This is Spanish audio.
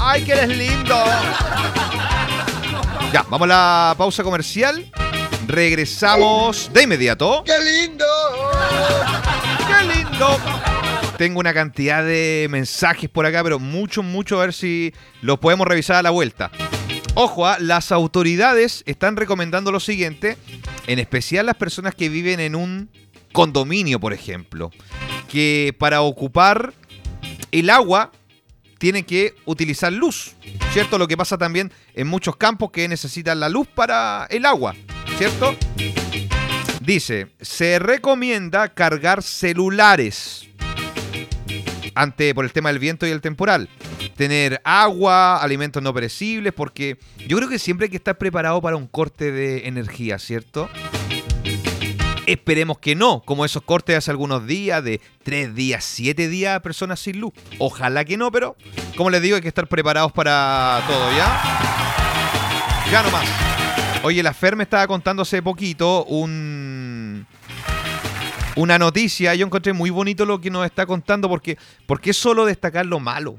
¡Ay, que eres lindo! Ya, vamos a la pausa comercial. Regresamos de inmediato. ¡Qué lindo! ¡Qué lindo! Tengo una cantidad de mensajes por acá, pero mucho, a ver si los podemos revisar a la vuelta. Ojo, las autoridades están recomendando lo siguiente, en especial las personas que viven en un condominio, por ejemplo, que para ocupar el agua tienen que utilizar luz, ¿cierto? Lo que pasa también en muchos campos que necesitan la luz para el agua, ¿cierto? Dice, se recomienda cargar celulares por el tema del viento y el temporal. Tener agua, alimentos no perecibles, porque yo creo que siempre hay que estar preparado para un corte de energía, ¿cierto? Esperemos que no, como esos cortes hace algunos días, de 3 días, 7 días, personas sin luz. Ojalá que no, pero como les digo, hay que estar preparados para todo, ¿ya? Ya nomás. Oye, la Fer me estaba contando hace poquito una noticia. Yo encontré muy bonito lo que nos está contando porque es solo destacar lo malo.